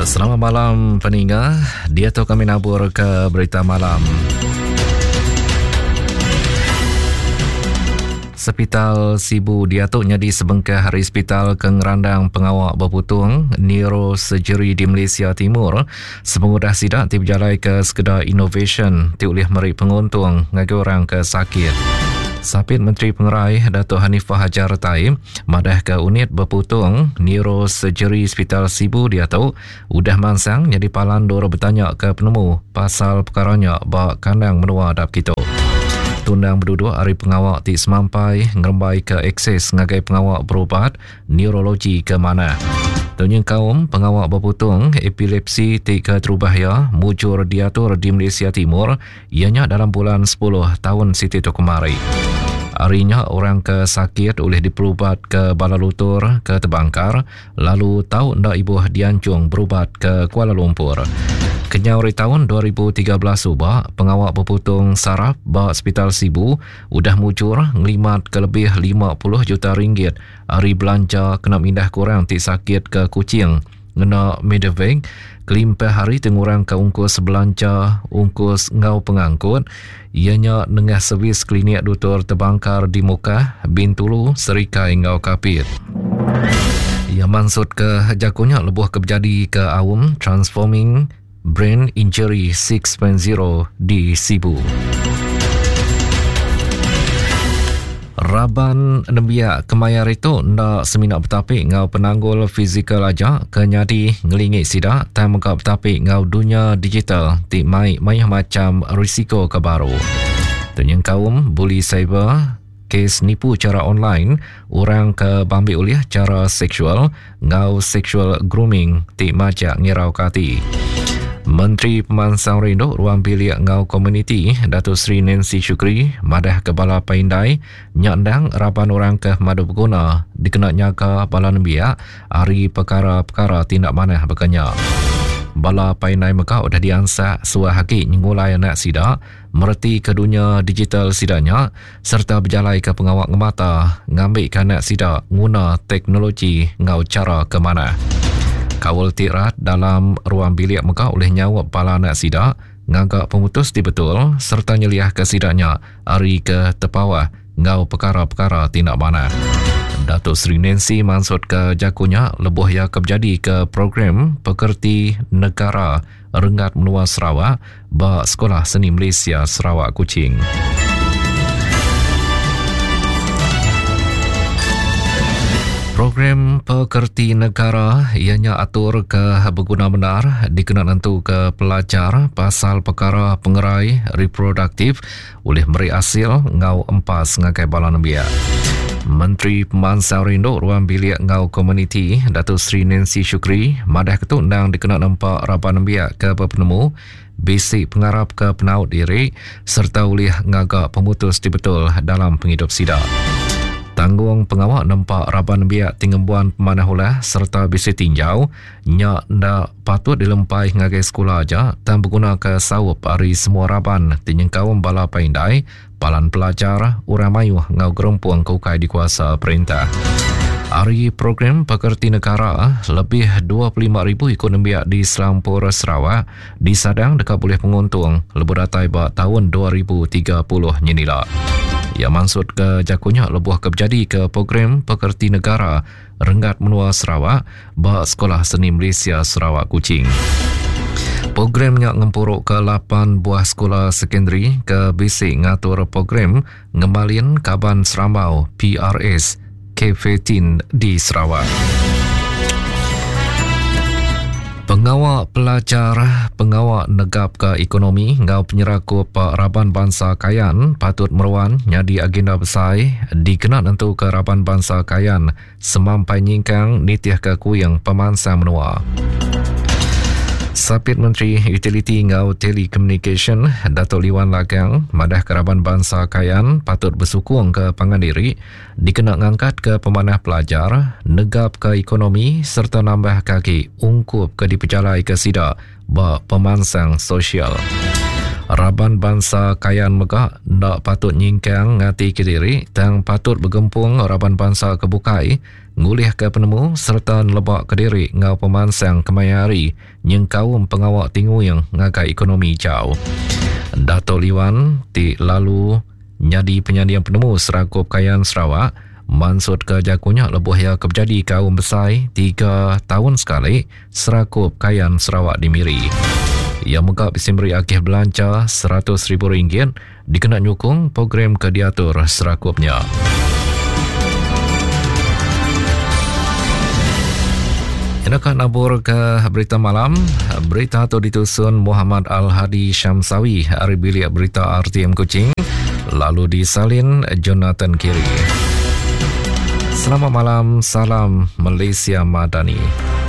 Selamat malam peninggal. Dia tu kami nabur ke berita malam. Hospital Sibu diatuknya di sebengkah hari Hospital Kengerandang Pengawak Berputung Neurosurgery di Malaysia Timur semengudah sidak berjalai ke sekedar innovation tiulih meri penguntung ngagi orang ke sakit. Sapit Menteri Pengerai Datuk Hanifah Hajar Taib madah ke unit berputung Neurosurgery Hospital Sibu diatuk udah mansang jadi palandor bertanya ke penemu pasal perkaranya bak kandang menua dap kita. Tundang berduduk hari pengawak ti semampai ngerembai ke akses ngagai pengawak berubat neurologi ke mana. Tunyang kaum pengawak berputung epilepsi ti ke terubahya mujur diatur di Malaysia Timur ianya dalam bulan 10 tahun siti tu kemari. Harinya orang ke sakit oleh diperubat ke Balalutur ke Tebangkar lalu tahu ndak ibu diancung berubat ke Kuala Lumpur. Kenyawari tahun 2013 ubah, pengawak berputung saraf bak Hospital Sibu udah mujur ngelimat ke lebih 50 juta ringgit hari belanja kena mindah kurang ti sakit ke Kuching. Ngena Medevac, kelimpah hari tengurang ke ungkus belanja, ungkus ngau pengangkut, ianya nengah servis klinik Dr. Tebangkar di Mukah, Bintulu, Serikai ngau Kapit. Ia maksud ke jakunya lebuh kejadi ke awam Transforming Brain Injury 6.0 di Sibu. Raban Nembia kemayar itu ndak seminat bertapik ngau penanggul fizikal aja kenyadi ngelingit sidak tak muka bertapik ngau dunia digital ti mai macam risiko ke baru. Tunyang kaum bully cyber kes nipu cara online orang ke bambi uliah cara seksual ngau sexual grooming ti majak ngirau kati. Menteri Pemansang Rindu Ruang Bilik Ngau Komuniti Datuk Seri Nancy Shukri madah ke Bala Paindai nyandang raban orang ke madu berguna dikena nyaga Bala Nembia hari perkara-perkara tindak manah berkenya. Bala Paindai Mekah sudah diansak suah hakik nyengulai anak sidak mereti ke dunia digital sidaknya serta berjalai ke pengawak ngemata ngambil ke anak sidak guna teknologi ngau cara ke mana. Kawal tirat dalam ruang bilik Mekah oleh nyawa pala anak sidak ngagak pemutus di betul serta nyeliah ke sidaknya hari ke tepawah ngau perkara-perkara tindak mana. Datuk Seri Nancy maksud ke jakunya lebuh ya kejadi ke program pekerti negara Rengat Menua Sarawak bak Sekolah Seni Malaysia Sarawak Kuching. Program pekerti negara ianya atur ke berguna benar dikena nentu ke pelajar pasal perkara pengerai reproduktif oleh meri hasil ngau empas ngakai Bala Nembia. Menteri Pemansang Rindu Ruang Bilik Ngau Komuniti Datuk Seri Nancy Shukri madah ketundang dikena nampak Raban Nembia ke penemu basic pengarap ke penaut diri serta oleh ngagak pemutus di betul dalam penghidup sidak. Tanggung pengawak nampak Raban biak tingembuan pemanahulah serta bisi tinjau nyak ndak patut dilempai ngagai sekolah aja dan berguna ke sawup hari semua Raban tinyengkau Bala Paindai palan pelajar uramayu ngau gerempuang kukai di kuasa perintah. Hari program pekerti negara lebih 25,000 ikut nembiak di Selampur Sarawak disadang dekat boleh penguntung lebih datai bak tahun 2030 nyinila. Ia maksud ke jakunya lebuh kejadi ke program pekerti negara Rengat Menua Sarawak bak Sekolah Seni Malaysia Sarawak Kuching. Programnya ngempuruk ke 8 buah sekolah sekondari ke basic ngatur program ngemalin Kaban Serambau PRS K15 di Sarawak. Pengawak pelajar, pengawak negap ke ekonomi ngau penyerakup Raban Bangsa Kayan patut meruan nyadi agenda besar dikena nentu ke Raban Bangsa Kayan semampai nyingkang nitiah ke kuyang Pemansang Menua. Sapit Menteri Utiliti Ngau Telecommunication Datuk Liwan Lagang madah Keraban Bangsa Kayan patut bersukung ke pangandiri dikena ngangkat ke pemanah pelajar negap ke ekonomi serta nambah kaki ungkup ke diperjalai ke sidak bak pemansang sosial. Raban bangsa Kayan Megah ndak patut nyingkang ngati Kediri dan patut bergempung Raban bangsa Kebukai ngulih ke penemu serta lebak Kediri ngau pemansang kemayari nyeng kaum pengawak tinguyang ngagai ekonomi jauh. Dato' Liwan ti lalu nyadi penyadian penemu Serakup Kayan Sarawak mansud ke jakunya lebuh ya kejadi kaum besai 3 tahun sekali Serakup Kayan Sarawak dimiri. Ia muka beri akih belanja RM100,000 dikena nyukung program ke diatur serakupnya. Inakah nabur ke berita malam? Berita itu ditusun Muhammad Al-Hadi Syamsawi dari bilik berita RTM Kuching, lalu disalin Jonathan Kiri. Selamat malam, salam Malaysia Madani.